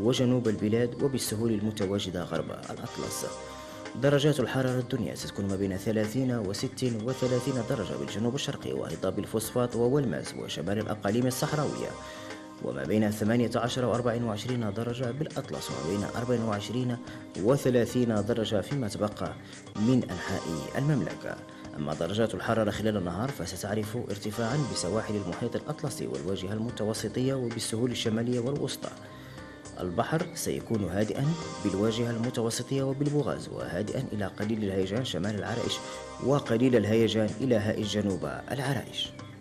وجنوب البلاد وبالسهول المتواجدة غرب الأطلس. درجات الحرارة الدنيا ستكون ما بين 30 و36 درجة بالجنوب الشرقي وهضاب الفوسفات والماس وشمال الأقاليم الصحراوية، وما بين 18 و24 درجة بالأطلس، وما بين 24 و30 درجة فيما تبقى من أنحاء المملكة. أما درجات الحرارة خلال النهار فستعرف ارتفاعا بسواحل المحيط الأطلسي والواجهة المتوسطية وبالسهول الشمالية والوسطى. البحر سيكون هادئا بالواجهة المتوسطية وبالبوغاز، وهادئا إلى قليل الهيجان شمال العرائش، وقليل الهيجان إلى هائج جنوب العرائش.